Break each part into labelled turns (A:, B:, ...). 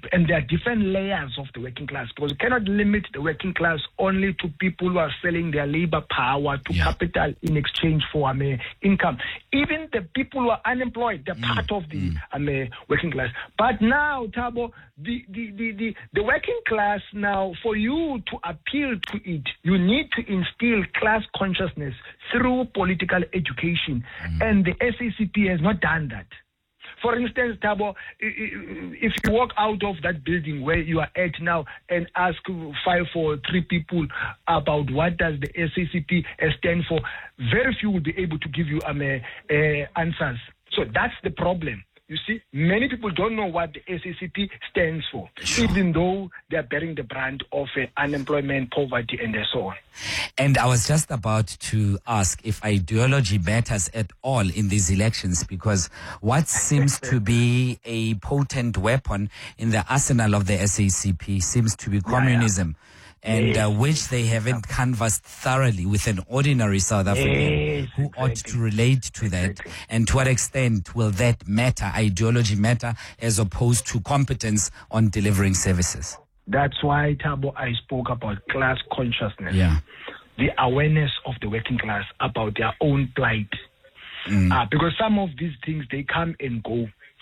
A: and there are different layers of the working class, because you cannot limit the working class only to people who are selling their labor power to capital in exchange for income. Even the people who are unemployed, they're part of the working class. But now, Thabo, the working class now, for you to appeal to it, you need to instill class consciousness through political education, and the SACP has not done that. For instance, Thabo, if you walk out of that building where you are at now and ask 5 or 3 people about what does the SACP stand for, very few will be able to give you answers. So that's the problem. You see, many people don't know what the SACP stands for, even though they are bearing the brand of unemployment, poverty, and so on.
B: And I was just about to ask if ideology matters at all in these elections, because what seems to be a potent weapon in the arsenal of the SACP seems to be communism. And which they haven't canvassed thoroughly with an ordinary South African who ought to relate to that. And to what extent will that matter, ideology matter, as opposed to competence on delivering services?
A: That's why, Thabo, I spoke about class consciousness. The awareness of the working class about their own plight. Because some of these things, they come and go.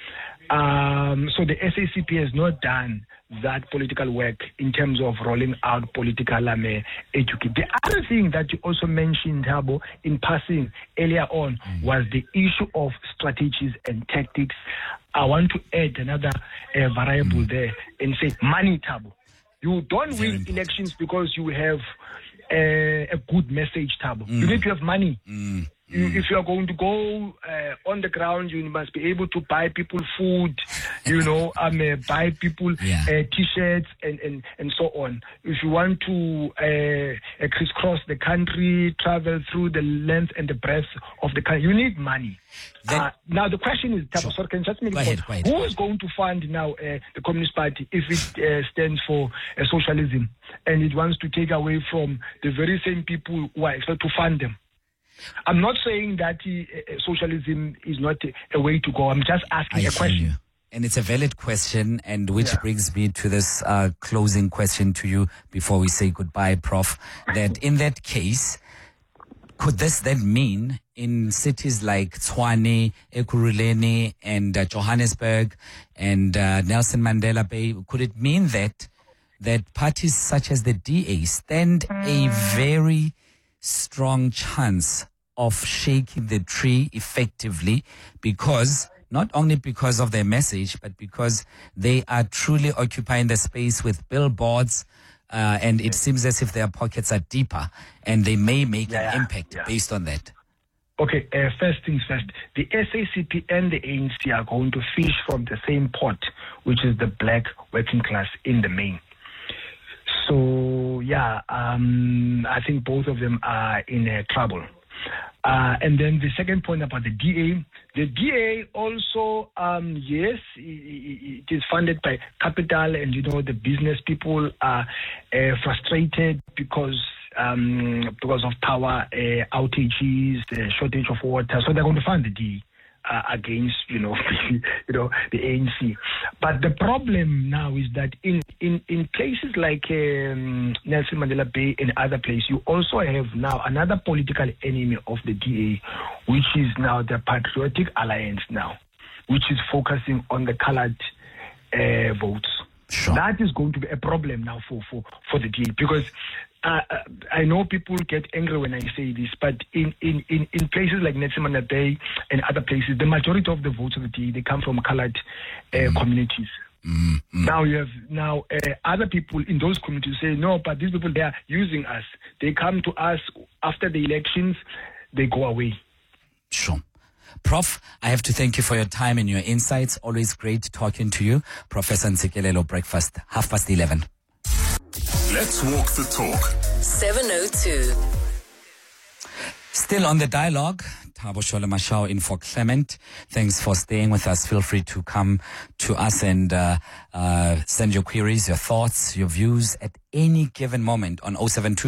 A: So the SACP has not done that political work in terms of rolling out political education. The other thing that you also mentioned, Thabo, in passing earlier on, was the issue of strategies and tactics. I want to add another variable there and say money, Thabo. You don't win elections because you have a good message, Thabo. You need to have money. If you are going to go on the ground, you must be able to buy people food, buy people T-shirts and so on. If you want to crisscross the country, travel through the length and the breadth of the country, you need money. Now the question is, Thabo, sorry, can you just make a point? Who is going to fund now the Communist Party if it stands for socialism and it wants to take away from the very same people who are expected to fund them? I'm not saying that socialism is not a way to go. I'm just asking a question.
B: And it's a valid question, and which brings me to this closing question to you before we say goodbye, Prof. That in that case, could this then mean in cities like Tshwane, Ekurhuleni, and Johannesburg, and Nelson Mandela Bay, could it mean that parties such as the DA stand a very strong chance of shaking the tree effectively, because not only because of their message, but because they are truly occupying the space with billboards, and it seems as if their pockets are deeper, and they may make an impact based on that?
A: Okay, first things first. The SACP and the ANC are going to fish from the same pot, which is the black working class in the main. So, I think both of them are in trouble. And then the second point about the DA also, yes, it is funded by capital, and, the business people are frustrated because of power outages, the shortage of water. So they're going to fund the DA. Against the ANC, but the problem now is that in places like Nelson Mandela Bay and other places, you also have now another political enemy of the DA, which is now the Patriotic Alliance now, which is focusing on the colored votes.
B: Sure.
A: That is going to be a problem now for the DA, because I know people get angry when I say this, but in places like Nelson Mandela Bay and other places, the majority of the votes of the DA, they come from colored communities. Now you have other people in those communities say, no, but these people, they are using us. They come to us after the elections, they go away.
B: Sure. Prof, I have to thank you for your time and your insights. Always great talking to you. Professor Ntsikelelo, breakfast, 11:30.
C: Let's walk the talk.
D: 7:02.
B: Still on the dialogue, Thabo Sholomashao in for Clement. Thanks for staying with us. Feel free to come to us and send your queries, your thoughts, your views at any given moment on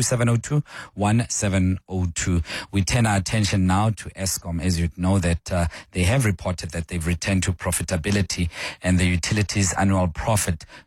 B: 0727021702. We turn our attention now to Eskom. As you know, that they have reported that they've returned to profitability, and the utilities annual profit